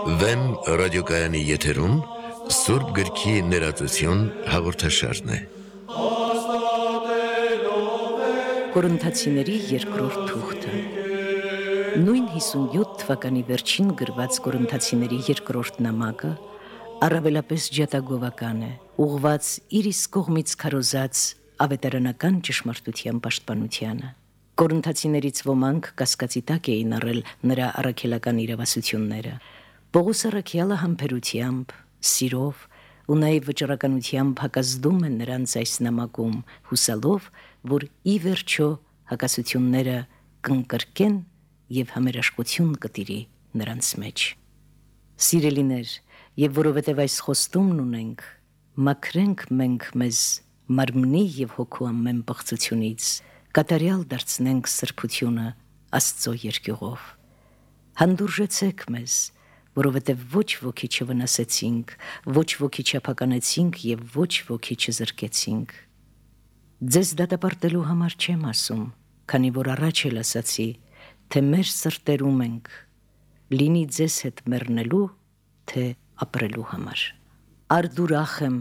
Վեմ ռադիոկայանի եթերում Սուրբ գրքի ներածություն հաղորդաշարն է։ Կորինթացիների երկրորդ թուղթը։ Նույն 57 թվականի վերջին գրված Կորինթացիների երկրորդ նամակը առավելապես ջատագովական է, ուղղված իր իսկ կողմից քարոզած ավետարանական ճշմարտության պաշտպանությանը։ Կորինթացիներից ոմանք կասկածի տակ էին առել նրա առաքելական իրավասությունները։ Պողոս առաքյալը համբերությամբ, սիրով ու նաև վճռականությամբ հակազդում է նրանց այս նամակում, հուսալով, որ ի վերջո հակասությունները կընկրկեն եւ համերաշխություն կտիրի նրանց մեջ։ Սիրելիներ, եւ որովհետեւ այս խոստումն ունենք, մաքրենք մենք մեզ մարմնի եւ հոգու ամեն բղծությունից, կատարյալ դարձնենք սրբությունը Աստծո երկյուղով։ Հանդուրժեցեք մեզ, որովհետև ոչ ոքի չվնասեցինք, ոչ ոքի չափականեցինք եւ ոչ ոքի չզրկեցինք։ Ձեզ դատապարտելու համար չեմ ասում, քանի որ առաջ էլ ասացի, թե մեր սրտերում ենք, լինի ձեզ հետ մեռնելու, թե ապրելու համար։ Արդուրախ եմ,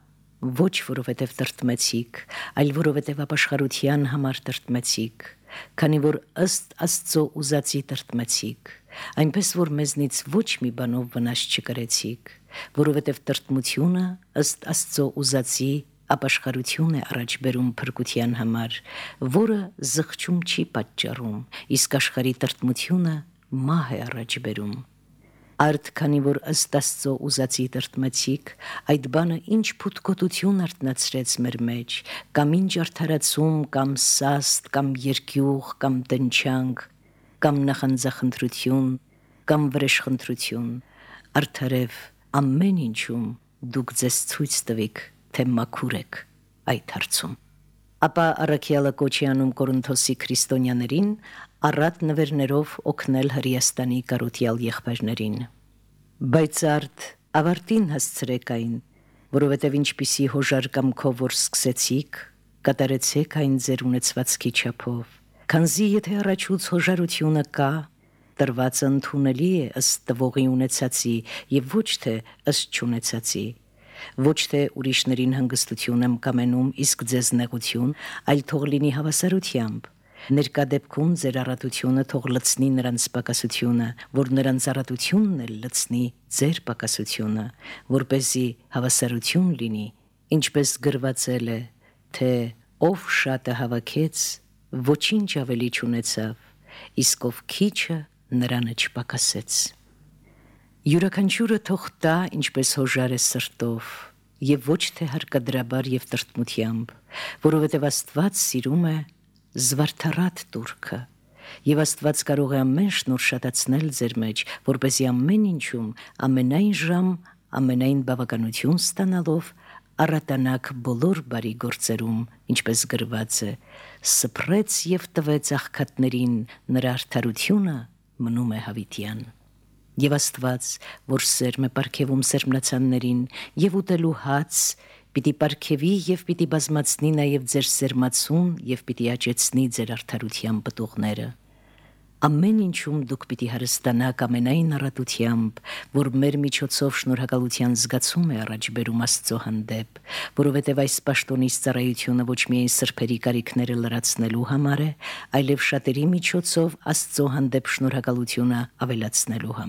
ոչ որովհետև տրտմեցիք, այլ որովհետև ապաշխարության համար տրտմեցիք, քանի որ ըստ Աստծո ուզածի տրտմեցիք, այնպես որ մեզնից ոչ մի բանով վնաս չկրեցիք, որովհետև տրտմությունը ըստ Աստծո ուզածի ապաշխարություն է առաջ բերում փրկության համար, որը զղջում չի պատճառում, իսկ աշխարհի տրտմությունը մահ է առաջ բերում։ Արդ քանի որ ըստ Աստծո ուզածի տրտմեցիք, այդ բանը ինչ փութկոտություն արթնացրեց մեր մեջ, կամ ինչ արդարացում, կամ սաստ, կամ երկյուղ, կամ տնչանք, կամ նախանձախնդրություն, կամ վրեժխնդրություն, արդարև ամեն ինչում դուք ձեզ ցույց տվիք, թե մաքուր եք այդ հարցում։ Ապա առաքյալը կոչ է անում Կորինթոսի քրիստոնյաներին առատ նվերներով օգնել Հրեաստանի կարոտյալ եղբայրներին։ Բայց արդ ավարտին հասցրեք այն, որովհետև ինչպիսի հոժար կամքով որ սկսեցիք, կատարեցեք այն ձեր ունեցվածքի չափով, քանզի եթե առաջուց հոժարությունը կա, տրվածը ընդունելի է ըստ տվողի ունեցածի եւ ոչ թե ըստ չունեցածի։ Ոչ թե ուրիշներին հանգստություն եմ կամենում, իսկ ձեզ նեղություն, այլ թող լինի հավասարությամբ։ Ներկա դեպքում ձեր առատությունը թող լցնի նրանց պակասությունը, որ նրանց առատությունն էլ լցնի ձեր պակասությունը, որպեսզի հավասարություն լինի, ինչպես գրվածել է, թե ով շատը հավաքեց, ոչինչ ավելի չունեցավ, իսկ ով քիչը նրանը չպակասեց։ Յուրաքանչյուրը թող տա, ինչպես հոժար է սրտով, եւ ոչ թե հարկադրաբար եւ տրտմությամբ, որովհետեւ Աստված սիրում է զվարթառատ տուրքը, եւ Աստված կարող է ամեն շնորհ շատացնել ձեր մեջ, որպեսզի ամեն ինչում, ամենայն ժամ, ամենայն բավականություն ստանալով, առատանաք բոլոր բարի գործերում, ինչպես գրված է, սփռեց եւ տվեց աղքատներին, նրա արդարությունը մնում է հավիտյան։ Եվ Աստված, որ սերմ է պարգևում սերմնացաններին եւ ուտելու հաց, պիտի պարգևի եւ պիտի բազմացնի նաեւ ձեր սերմացուն եւ պիտի աճեցնի ձեր արդարության պտուղները։ Ամեն ինչում դուք պիտի հարստանաք ամենայն առատությամբ, որ մեր միջոցով շնորհակալության զգացում է առաջ բերում Աստծո հանդեպ, որովհետև այս պաշտոնից ծառայությունը ոչ միայն սրբերի կարիքները լրացնելու համար է, այլև շատերի միջոցով Աստծո հանդեպ շնորհակալությունը ավելացնելու համար։